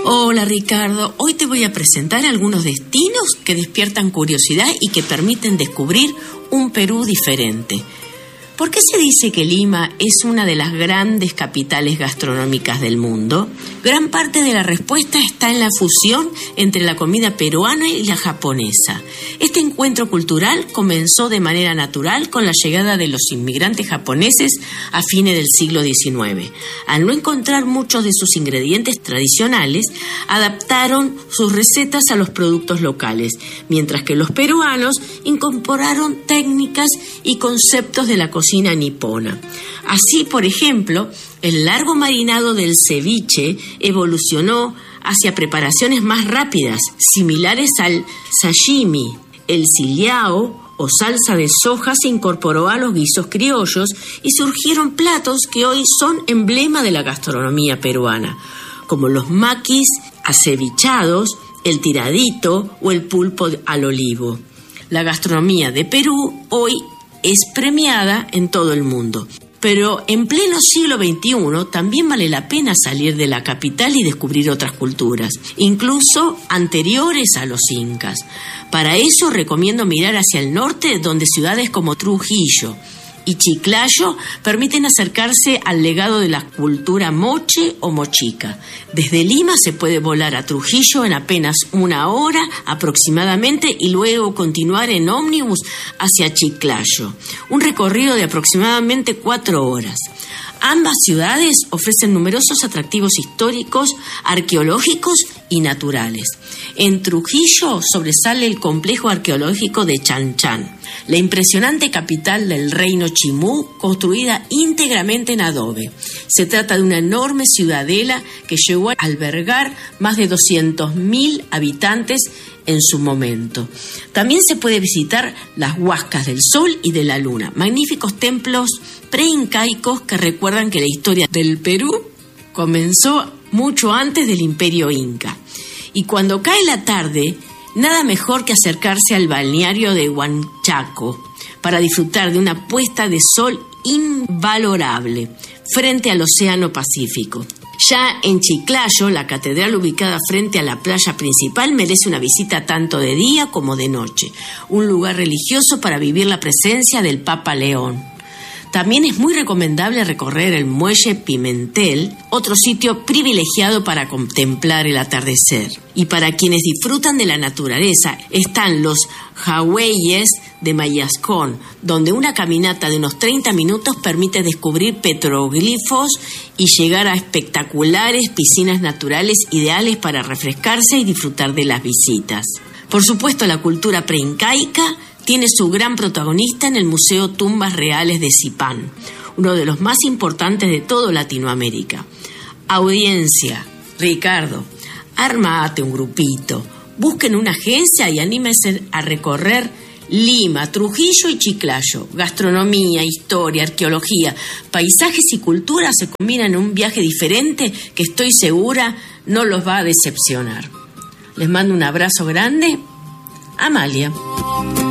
Hola Ricardo, hoy te voy a presentar algunos destinos que despiertan curiosidad y que permiten descubrir un Perú diferente. ¿Por qué se dice que Lima es una de las grandes capitales gastronómicas del mundo? Gran parte de la respuesta está en la fusión entre la comida peruana y la japonesa. Este encuentro cultural comenzó de manera natural con la llegada de los inmigrantes japoneses a fines del siglo XIX. Al no encontrar muchos de sus ingredientes tradicionales, adaptaron sus recetas a los productos locales, mientras que los peruanos incorporaron técnicas y conceptos de la cocina nipona. Así, por ejemplo, el largo marinado del ceviche evolucionó hacia preparaciones más rápidas, similares al sashimi. El sillao o salsa de soja se incorporó a los guisos criollos y surgieron platos que hoy son emblema de la gastronomía peruana, como los maquis acevichados, el tiradito o el pulpo al olivo. La gastronomía de Perú hoy es premiada en todo el mundo. Pero en pleno siglo XXI también vale la pena salir de la capital y descubrir otras culturas, incluso anteriores a los incas. Para eso recomiendo mirar hacia el norte, donde ciudades como Trujillo y Chiclayo permiten acercarse al legado de la cultura moche o mochica. Desde Lima se puede volar a Trujillo en apenas 1 hora aproximadamente y luego continuar en ómnibus hacia Chiclayo, un recorrido de aproximadamente 4 horas. Ambas ciudades ofrecen numerosos atractivos históricos, arqueológicos y naturales. En Trujillo sobresale el complejo arqueológico de Chan, la impresionante capital del reino Chimú, construida íntegramente en adobe. Se trata de una enorme ciudadela que llegó a albergar más de 200.000 habitantes en su momento. También se puede visitar las Huascas del Sol y de la Luna, magníficos templos preincaicos que recuerdan que la historia del Perú comenzó mucho antes del Imperio Inca. Y cuando cae la tarde, nada mejor que acercarse al balneario de Huanchaco para disfrutar de una puesta de sol invalorable frente al Océano Pacífico. Ya en Chiclayo, la catedral ubicada frente a la playa principal merece una visita tanto de día como de noche, un lugar religioso para vivir la presencia del Papa León. También es muy recomendable recorrer el Muelle Pimentel, otro sitio privilegiado para contemplar el atardecer. Y para quienes disfrutan de la naturaleza, están los Jagüeyes de Mayascón, donde una caminata de unos 30 minutos permite descubrir petroglifos y llegar a espectaculares piscinas naturales ideales para refrescarse y disfrutar de las visitas. Por supuesto, la cultura preincaica tiene su gran protagonista en el Museo Tumbas Reales de Zipán, uno de los más importantes de toda Latinoamérica. Audiencia, Ricardo, armate un grupito, busquen una agencia y anímense a recorrer Lima, Trujillo y Chiclayo. Gastronomía, historia, arqueología, paisajes y cultura se combinan en un viaje diferente que estoy segura no los va a decepcionar. Les mando un abrazo grande. Amalia.